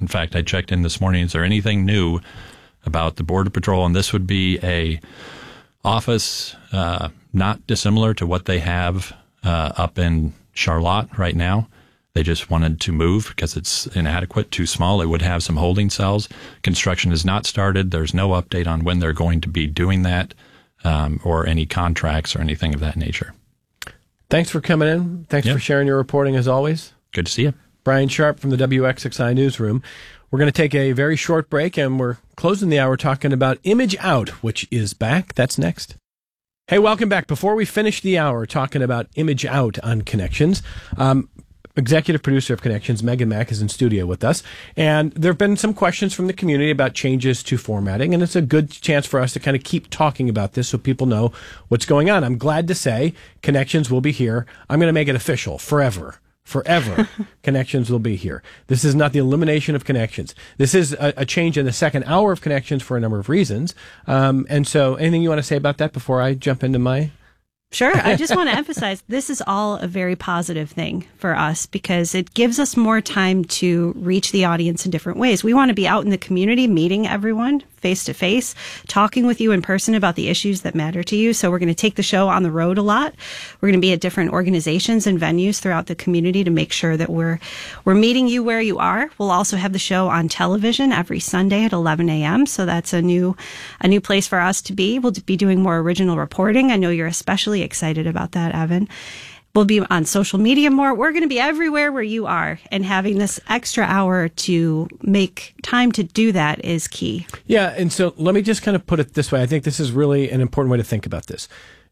In fact, I checked in this morning. Is there anything new about the Border Patrol? And this would be a office not dissimilar to what they have up in Charlotte right now. They just wanted to move because it's inadequate, too small. It would have some holding cells. Construction has not started. There's no update on when they're going to be doing that or any contracts or anything of that nature. Thanks for coming in. Thanks for sharing your reporting as always. Good to see you. Brian Sharp from the WXXI Newsroom. We're going to take a very short break, and we're closing the hour talking about Image Out, which is back. That's next. Hey, welcome back. Before we finish the hour talking about Image Out on Connections, executive producer of Connections, Megan Mack, is in studio with us. And there have been some questions from the community about changes to formatting, and it's a good chance for us to kind of keep talking about this so people know what's going on. I'm glad to say Connections will be here. I'm going to make it official forever. Forever, Connections will be here. This is not the elimination of Connections. This is a change in the second hour of Connections for a number of reasons. And so anything you want to say about that before I jump into my... Sure. I just want to emphasize this is all a very positive thing for us because it gives us more time to reach the audience in different ways. We want to be out in the community, meeting everyone face to face, talking with you in person about the issues that matter to you. So we're going to take the show on the road a lot. We're going to be at different organizations and venues throughout the community to make sure that we're meeting you where you are. We'll also have the show on television every Sunday at 11 a.m. So that's a new place for us to be. We'll be doing more original reporting. I know you're especially excited about that, Evan. We'll be on social media more. We're going to be everywhere where you are, and having this extra hour to make time to do that is key. Yeah, and so let me just kind of put it this way. I think this is really an important way to think about this.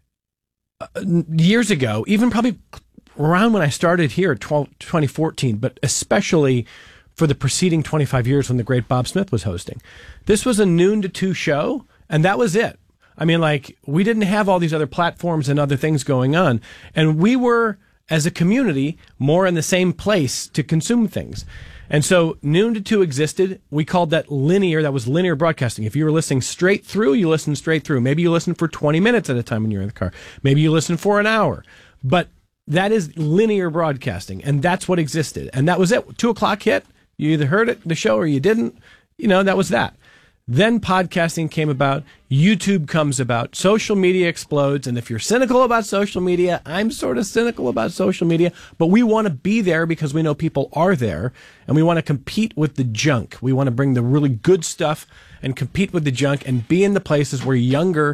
Years ago, even probably around when I started here, 2014, but especially for the preceding 25 years when the great Bob Smith was hosting, this was a noon to 2 show, and that was it. I mean, like, we didn't have all these other platforms and other things going on. And we were, as a community, more in the same place to consume things. And so noon to 2 existed. We called that linear. That was linear broadcasting. If you were listening straight through, you listened straight through. Maybe you listened for 20 minutes at a time when you're in the car. Maybe you listened for an hour. But that is linear broadcasting. And that's what existed. And that was it. 2 o'clock hit. You either heard it, the show, or you didn't. You know, that was that. Then podcasting came about, YouTube comes about, social media explodes, and if you're cynical about social media, I'm sort of cynical about social media, but we want to be there because we know people are there, and we want to compete with the junk. We want to bring the really good stuff and compete with the junk and be in the places where younger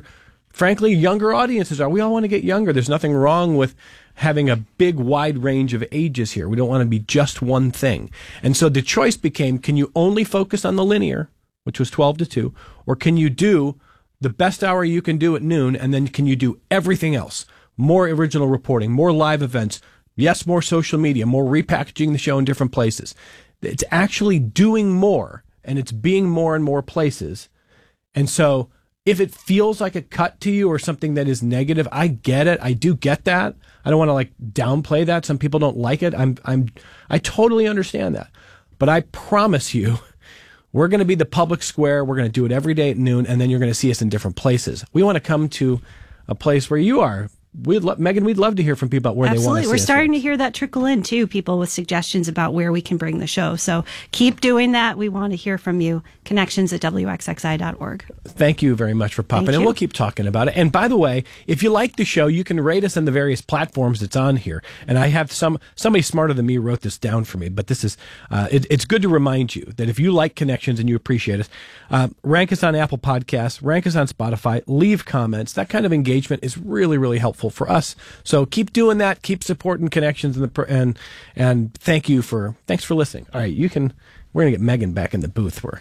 audiences are. We all want to get younger. There's nothing wrong with having a big, wide range of ages here. We don't want to be just one thing. And so the choice became, can you only focus on the linear, which was 12 to 2, or can you do the best hour you can do at noon, and then can you do everything else? More original reporting, more live events, yes, more social media, more repackaging the show in different places. It's actually doing more, and it's being more and more places. And so if it feels like a cut to you or something that is negative, I get it. I do get that. I don't want to like downplay that. Some people don't like it. I totally understand that. But I promise you, we're going to be the public square. We're going to do it every day at noon, and then you're going to see us in different places. We want to come to a place where you are. Megan, we'd love to hear from people about where they want to see us. Absolutely. We're starting to hear that trickle in, too, people with suggestions about where we can bring the show. So keep doing that. We want to hear from you. Connections@wxxi.org. Thank you very much for popping in. We'll keep talking about it. And by the way, if you like the show, you can rate us on the various platforms that's on here. And I have somebody smarter than me wrote this down for me, but this is, it's good to remind you that if you like Connections and you appreciate us, rank us on Apple Podcasts, rank us on Spotify, leave comments. That kind of engagement is really, really helpful for us. So keep doing that. Keep supporting Connections and thanks for listening. All right, we're going to get Megan back in the booth where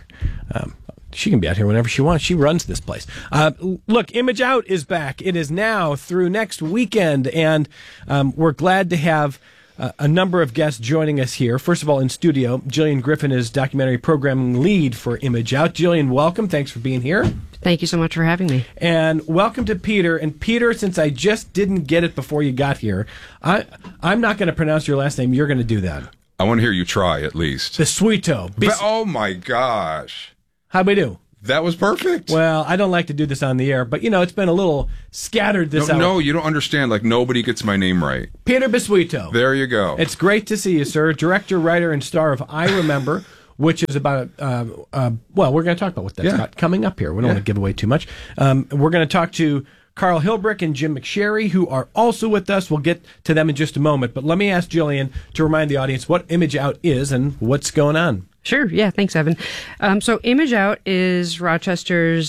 she can be out here whenever she wants. She runs this place. Look, Image Out is back. It is now through next weekend, and we're glad to have a number of guests joining us here. First of all, in studio, Jillian Griffin is documentary programming lead for Image Out. Jillian, welcome. Thanks for being here. Thank you so much for having me. And welcome to Peter. And Peter, since I just didn't get it before you got here, I'm not going to pronounce your last name. You're going to do that. I want to hear you try, at least. Bisuito. Oh, my gosh. How'd we do? That was perfect. Well, I don't like to do this on the air, but, it's been a little scattered this hour. No, you don't understand. Like, nobody gets my name right. Peter Bisuito. There you go. It's great to see you, sir. Director, writer, and star of I Remember, which is about, well, we're going to talk about what that's got coming up here. We don't want to give away too much. We're going to talk to Carl Hilbrick and Jim McSherry, who are also with us. We'll get to them in just a moment. But let me ask Jillian to remind the audience what Image Out is and what's going on. Sure. Yeah. Thanks, Evan. So Image Out is Rochester's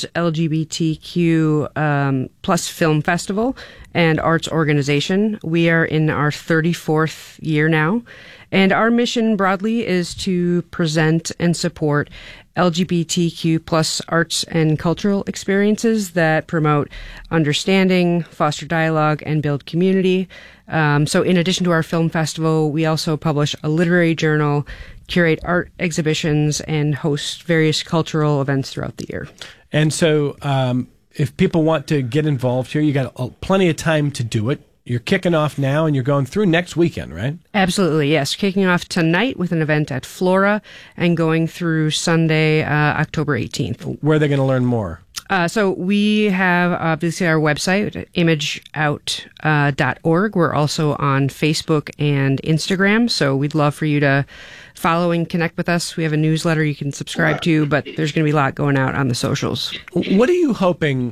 LGBTQ plus film festival and arts organization. We are in our 34th year now. And our mission broadly is to present and support LGBTQ plus arts and cultural experiences that promote understanding, foster dialogue, and build community. So in addition to our film festival, we also publish a literary journal, curate art exhibitions, and host various cultural events throughout the year. And so if people want to get involved here, you got plenty of time to do it. You're kicking off now, and you're going through next weekend, right? Absolutely, yes. Kicking off tonight with an event at Flora and going through Sunday, October 18th. Where are they going to learn more? So we have obviously our website, imageout.org. We're also on Facebook and Instagram. So we'd love for you to follow and connect with us. We have a newsletter you can subscribe to, but there's going to be a lot going out on the socials. What are you hoping?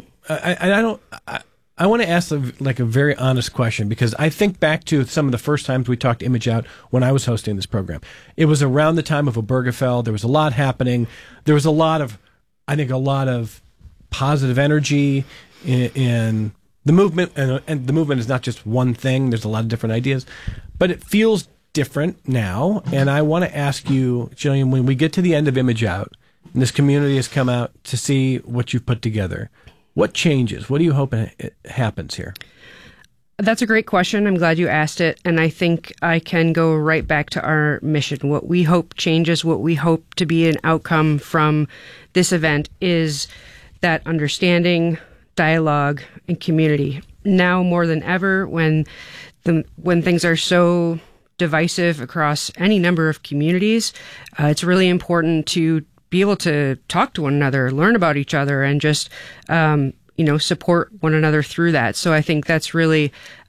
I want to ask a very honest question, because I think back to some of the first times we talked Image Out when I was hosting this program. It was around the time of Obergefell. There was a lot happening. There was a lot of positive energy in the movement, and the movement is not just one thing. There's a lot of different ideas, but it feels different now. And I want to ask you, Jillian, when we get to the end of Image Out, and this community has come out to see what you've put together, what changes? What do you hope happens here? That's a great question. I'm glad you asked it. And I think I can go right back to our mission. What we hope changes, what we hope to be an outcome from this event is that understanding, dialogue, and community. Now more than ever, when things are so divisive across any number of communities, it's really important to be able to talk to one another, learn about each other, and just, support one another through that. So I think that's really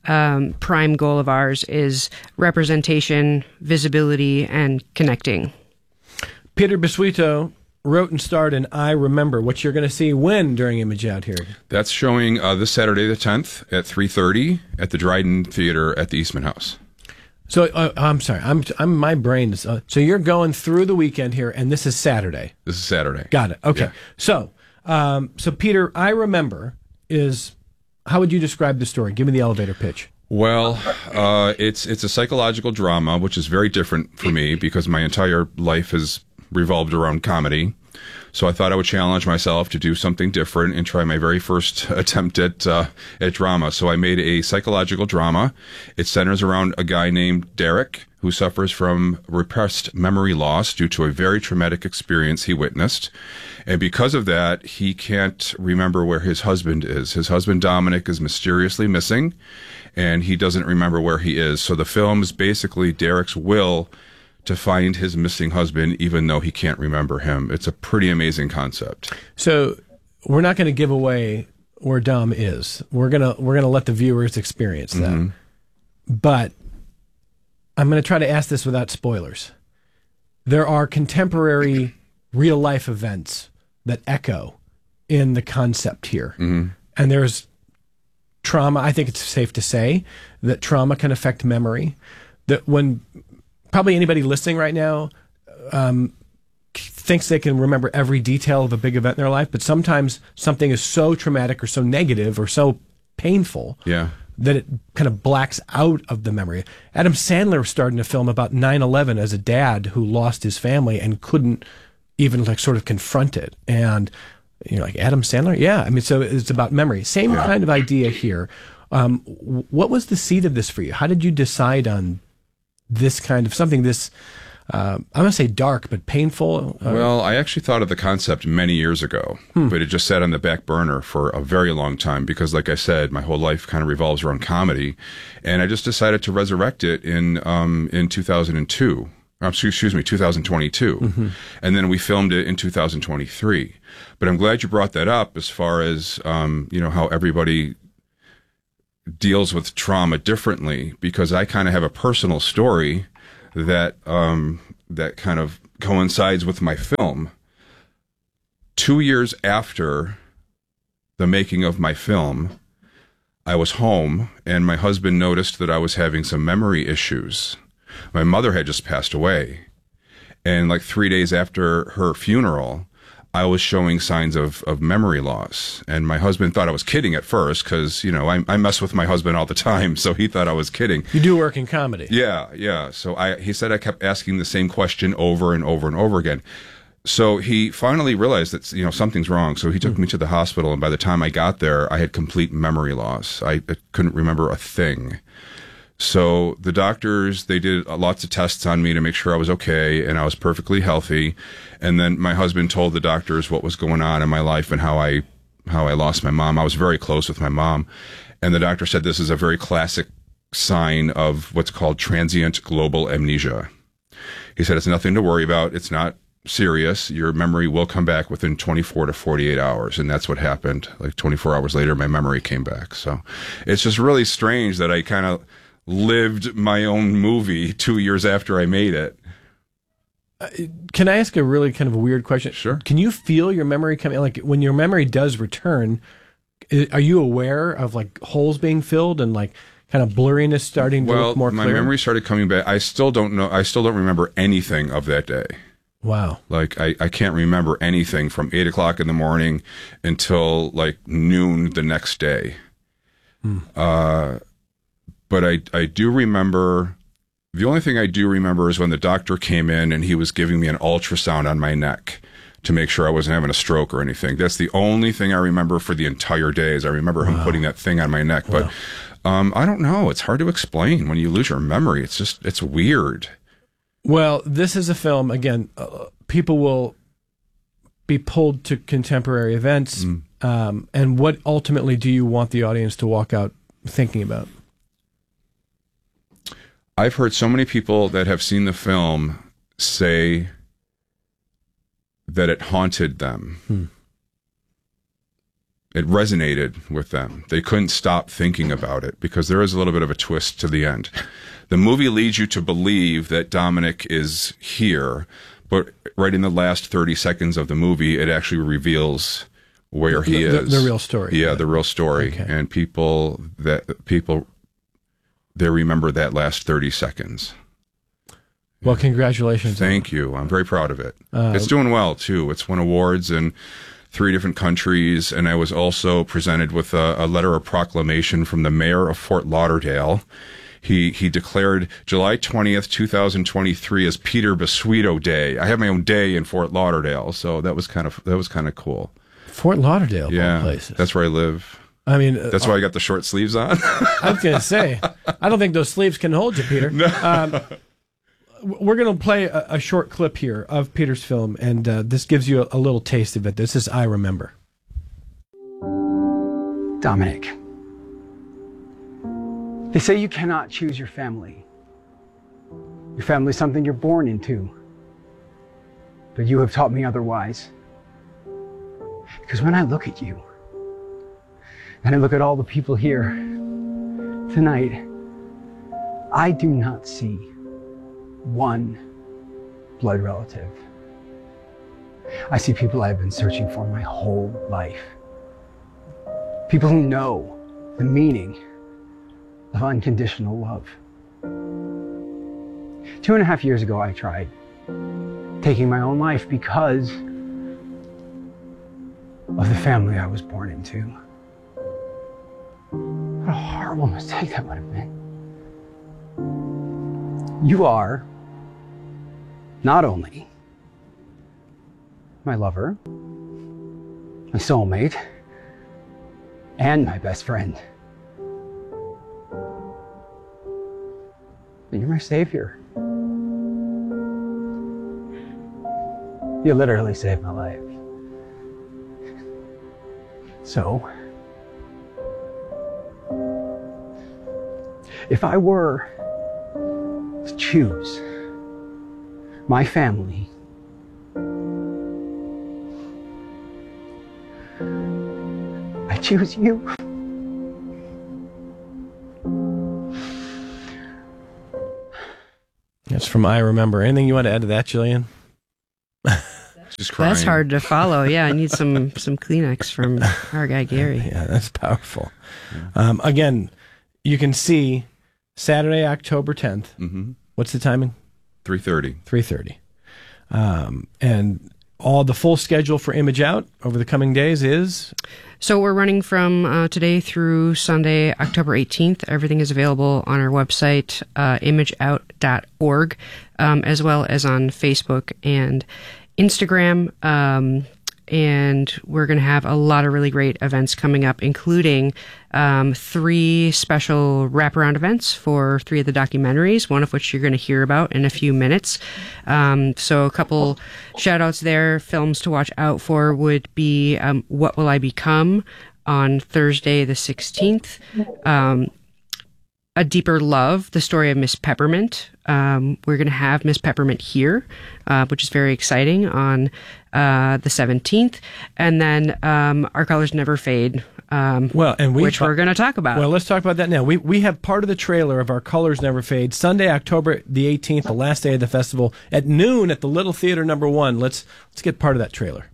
prime goal of ours is representation, visibility, and connecting. Peter Bisuito wrote and starred in I Remember, what you're going to see when during Image Out here. That's showing this Saturday the 10th at 3:30 at the Dryden Theater at the Eastman House. So I'm sorry, I'm my brain is so you're going through the weekend here, and this is Saturday. This is Saturday. Got it. Okay. Yeah. So Peter, I Remember is, how would you describe the story? Give me the elevator pitch. Well, it's a psychological drama, which is very different for me because my entire life has revolved around comedy. So I thought I would challenge myself to do something different and try my very first attempt at drama. So I made a psychological drama. It centers around a guy named Derek who suffers from repressed memory loss due to a very traumatic experience he witnessed. And because of that, he can't remember where his husband is. His husband, Dominic, is mysteriously missing, and he doesn't remember where he is. So the film is basically Derek's will to find his missing husband, even though he can't remember him. It's a pretty amazing concept. So we're not going to give away where Dom is. We're gonna let the viewers experience that. Mm-hmm. But I'm going to try to ask this without spoilers. There are contemporary real life events that echo in the concept here. Mm-hmm. And there's trauma. I think it's safe to say that trauma can affect memory. That when probably anybody listening right now thinks they can remember every detail of a big event in their life, but sometimes something is so traumatic or so negative or so painful that it kind of blacks out of the memory. Adam Sandler starred in a film about 9/11 as a dad who lost his family and couldn't even sort of confront it. And you're like, Adam Sandler? Yeah. I mean, so it's about memory. Same kind of idea here. What was the seed of this for you? How did you decide on this kind of something, this, I'm going to say dark, but painful? Well, I actually thought of the concept many years ago, but it just sat on the back burner for a very long time because, like I said, my whole life kind of revolves around comedy. And I just decided to resurrect it in 2002. Excuse me, 2022. Mm-hmm. And then we filmed it in 2023. But I'm glad you brought that up as far as, how everybody deals with trauma differently, because I kind of have a personal story that that kind of coincides with my film. 2 years after the making of my film, I was home and my husband noticed that I was having some memory issues. My mother had just passed away. And like 3 days after her funeral, I was showing signs of memory loss. And my husband thought I was kidding at first because, you know, I mess with my husband all the time. So he thought I was kidding. You do work in comedy. Yeah. So he said I kept asking the same question over and over and over again. So he finally realized that, you know, something's wrong. So he took me to the hospital. And by the time I got there, I had complete memory loss. I couldn't remember a thing. So the doctors, they did lots of tests on me to make sure I was okay and I was perfectly healthy. And then my husband told the doctors what was going on in my life and how I lost my mom. I was very close with my mom. And the doctor said this is a very classic sign of what's called transient global amnesia. He said it's nothing to worry about. It's not serious. Your memory will come back within 24 to 48 hours. And that's what happened. Like 24 hours later, my memory came back. So it's just really strange that I kind of lived my own movie 2 years after I made it. Can I ask a really kind of a weird question? Sure. Can you feel your memory coming? Like when your memory does return, are you aware of like holes being filled and like kind of blurriness starting to look more clear? Well, my memory started coming back. I still don't know. I still don't remember anything of that day. Wow. Like I can't remember anything from 8 o'clock in the morning until like noon the next day. But I do remember, the only thing I do remember is when the doctor came in and he was giving me an ultrasound on my neck to make sure I wasn't having a stroke or anything. That's the only thing I remember for the entire day is I remember him putting that thing on my neck. But I don't know. It's hard to explain when you lose your memory. It's weird. Well, this is a film, again, people will be pulled to contemporary events. And what ultimately do you want the audience to walk out thinking about? I've heard so many people that have seen the film say that it haunted them. It resonated with them. They couldn't stop thinking about it because there is a little bit of a twist to the end. The movie leads you to believe that Dominic is here, but right in the last 30 seconds of the movie, it actually reveals where he is. The real story. Yeah, the real story. Okay. And people they remember that last 30 seconds. Well, congratulations. Thank you. I'm very proud of it. It's doing well, too. It's won awards in 3 different countries, and I was also presented with a letter of proclamation from the mayor of Fort Lauderdale. He declared July 20th, 2023 as Peter Basuito Day. I have my own day in Fort Lauderdale, so that was kind of cool. Fort Lauderdale, yeah, of all places. That's where I live. I mean, that's why I got the short sleeves on. I was going to say, I don't think those sleeves can hold you, Peter. No. We're going to play a short clip here of Peter's film, and this gives you a little taste of it. This is I Remember. Dominic, they say you cannot choose your family. Your family is something you're born into. But you have taught me otherwise. Because when I look at you, and I look at all the people here tonight, I do not see one blood relative. I see people I've been searching for my whole life. People who know the meaning of unconditional love. 2.5 years ago, I tried taking my own life because of the family I was born into. What a horrible mistake that would have been. You are not only my lover, my soulmate, and my best friend, but you're my savior. You literally saved my life. So, if I were to choose my family, I choose you. That's from I Remember. Anything you want to add to that, Jillian? Just crying. That's hard to follow. Yeah, I need some Kleenex from our guy Gary. Yeah, that's powerful. Again, you can see Saturday, October 10th. Mm-hmm. What's the timing? 3:30. 3:30. And all the full schedule for Image Out over the coming days is? So we're running from today through Sunday, October 18th. Everything is available on our website, imageout.org, as well as on Facebook and Instagram. And we're going to have a lot of really great events coming up, including 3 special wraparound events for 3 of the documentaries, one of which you're going to hear about in a few minutes. So a couple shout outs there. Films to watch out for would be What Will I Become on Thursday the 16th. A Deeper Love, the story of Miss Peppermint. We're going to have Miss Peppermint here, which is very exciting, on the 17th. And then Our Colors Never Fade, which we're going to talk about. Well, let's talk about that now. We have part of the trailer of Our Colors Never Fade, Sunday, October the 18th, the last day of the festival, at noon at the Little Theater number 1. Let's get part of that trailer.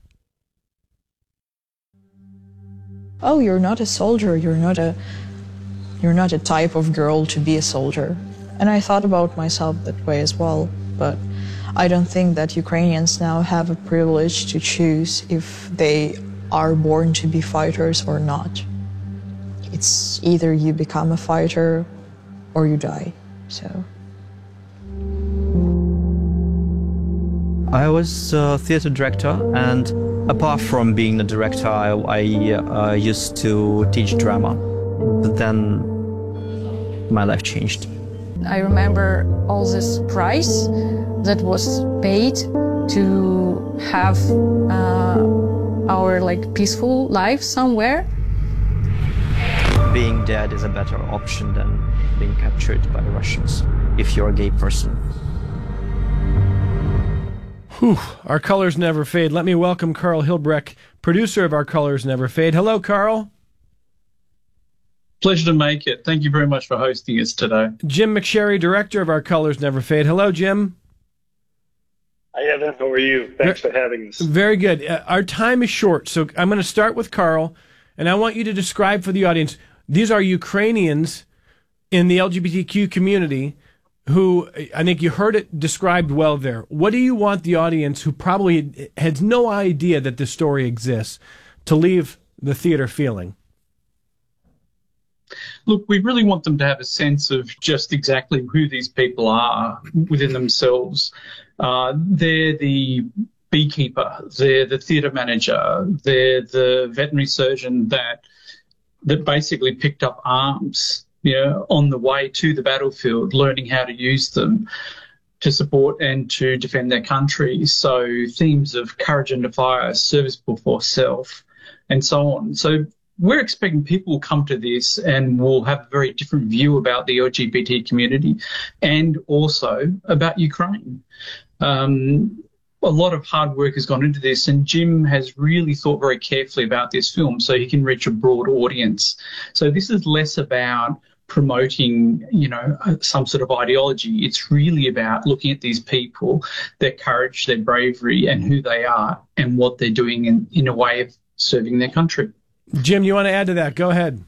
Oh, you're not a soldier. You're not a type of girl to be a soldier. And I thought about myself that way as well, but I don't think that Ukrainians now have a privilege to choose if they are born to be fighters or not. It's either you become a fighter or you die, so. I was a theater director, and apart from being a director, I used to teach drama. But then my life changed. I remember all this price that was paid to have our peaceful life somewhere. Being dead is a better option than being captured by the Russians if you're a gay person. Whew, Our Colors Never Fade. Let me welcome Carl Hilbrecht, producer of Our Colors Never Fade. Hello, Carl. Pleasure to make it. Thank you very much for hosting us today. Jim McSherry, director of Our Colors Never Fade. Hello, Jim. Hi, Evan. How are you? Thanks for having us. Very good. Our time is short, so I'm going to start with Carl, and I want you to describe for the audience, these are Ukrainians in the LGBTQ community who, I think you heard it described well there. What do you want the audience, who probably has no idea that this story exists, to leave the theater feeling? Look, we really want them to have a sense of just exactly who these people are within themselves. They're the beekeeper, they're the theatre manager, they're the veterinary surgeon that basically picked up arms, on the way to the battlefield, learning how to use them to support and to defend their country. So themes of courage under fire, service before self, and so on. So we're expecting people will come to this and will have a very different view about the LGBT community and also about Ukraine. A lot of hard work has gone into this, and Jim has really thought very carefully about this film so he can reach a broad audience. So this is less about promoting, some sort of ideology. It's really about looking at these people, their courage, their bravery, and who they are and what they're doing in a way of serving their country. Jim, you want to add to that? Go ahead.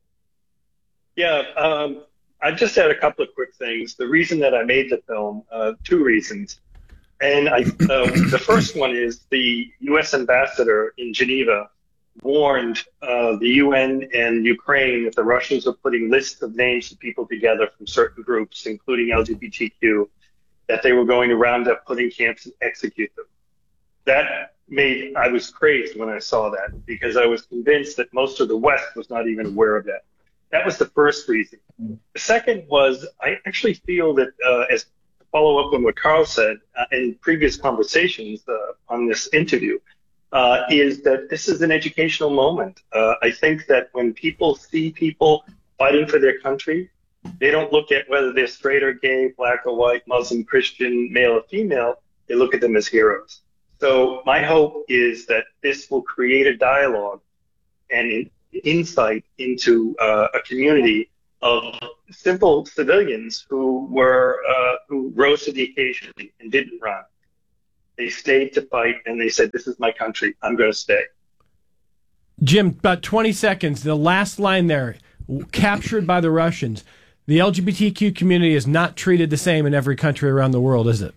Yeah, I just had a couple of quick things. The reason that I made the film, 2 reasons. And the first one is the U.S. ambassador in Geneva warned the UN and Ukraine that the Russians were putting lists of names of people together from certain groups, including LGBTQ, that they were going to round up, put in camps, and execute them. I was crazed when I saw that, because I was convinced that most of the West was not even aware of that. That was the first reason. The second was, I actually feel that, as to follow up on what Carl said in previous conversations on this interview, is that this is an educational moment. I think that when people see people fighting for their country, they don't look at whether they're straight or gay, black or white, Muslim, Christian, male or female. They look at them as heroes. So my hope is that this will create a dialogue and insight into a community of simple civilians who rose to the occasion and didn't run. They stayed to fight, and they said, "This is my country. I'm going to stay." Jim, about 20 seconds. The last line there, captured by the Russians. The LGBTQ community is not treated the same in every country around the world, is it?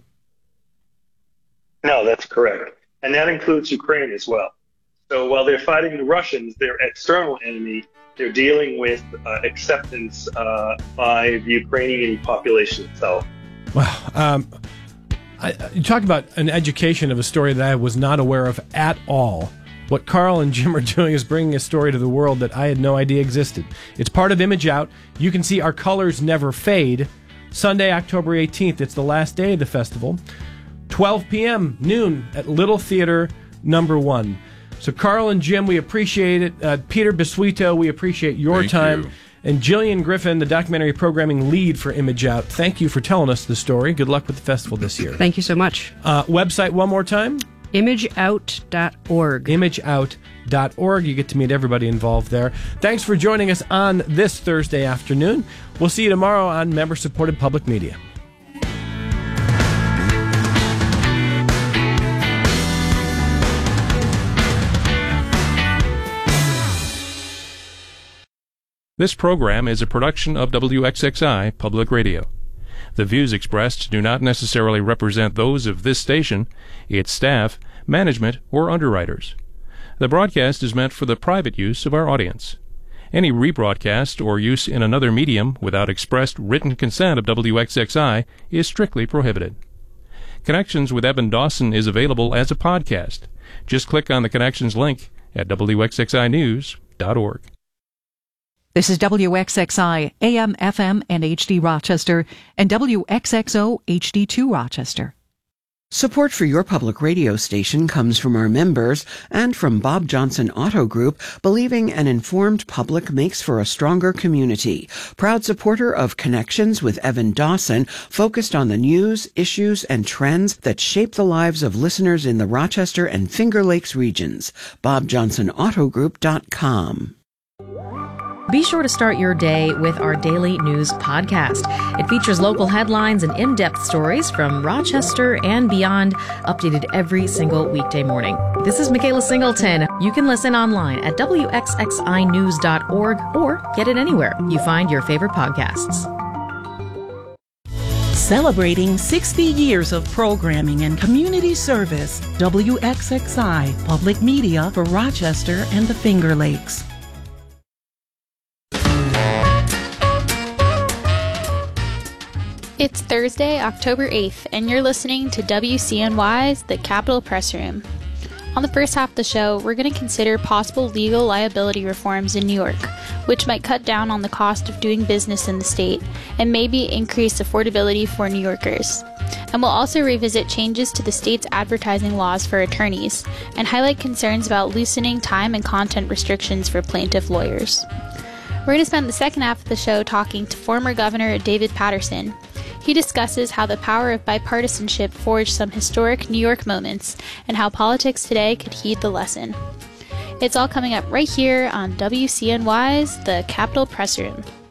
No, that's correct. And that includes Ukraine as well. So while they're fighting the Russians, their external enemy, they're dealing with acceptance by the Ukrainian population itself. Wow. You talk about an education of a story that I was not aware of at all. What Carl and Jim are doing is bringing a story to the world that I had no idea existed. It's part of Image Out. You can see Our Colors Never Fade. Sunday, October 18th. It's the last day of the festival. 12 p.m., noon, at Little Theater number 1. So Carl and Jim, we appreciate it. Peter Bisuito, we appreciate your time. And Jillian Griffin, the documentary programming lead for Image Out, thank you for telling us the story. Good luck with the festival this year. Thank you so much. Website one more time? ImageOut.org. ImageOut.org. You get to meet everybody involved there. Thanks for joining us on this Thursday afternoon. We'll see you tomorrow on member-supported public media. This program is a production of WXXI Public Radio. The views expressed do not necessarily represent those of this station, its staff, management, or underwriters. The broadcast is meant for the private use of our audience. Any rebroadcast or use in another medium without expressed written consent of WXXI is strictly prohibited. Connections with Evan Dawson is available as a podcast. Just click on the Connections link at WXXInews.org. This is WXXI, AM, FM, and HD Rochester, and WXXO HD2 Rochester. Support for your public radio station comes from our members and from Bob Johnson Auto Group, believing an informed public makes for a stronger community. Proud supporter of Connections with Evan Dawson, focused on the news, issues, and trends that shape the lives of listeners in the Rochester and Finger Lakes regions. BobJohnsonAutoGroup.com. Be sure to start your day with our daily news podcast. It features local headlines and in-depth stories from Rochester and beyond, updated every single weekday morning. This is Michaela Singleton. You can listen online at WXXInews.org or get it anywhere you find your favorite podcasts. Celebrating 60 years of programming and community service, WXXI Public Media for Rochester and the Finger Lakes. It's Thursday, October 8th, and you're listening to WCNY's The Capitol Press Room. On the first half of the show, we're going to consider possible legal liability reforms in New York, which might cut down on the cost of doing business in the state and maybe increase affordability for New Yorkers. And we'll also revisit changes to the state's advertising laws for attorneys and highlight concerns about loosening time and content restrictions for plaintiff lawyers. We're going to spend the second half of the show talking to former Governor David Paterson. He discusses how the power of bipartisanship forged some historic New York moments and how politics today could heed the lesson. It's all coming up right here on WCNY's The Capitol Press Room.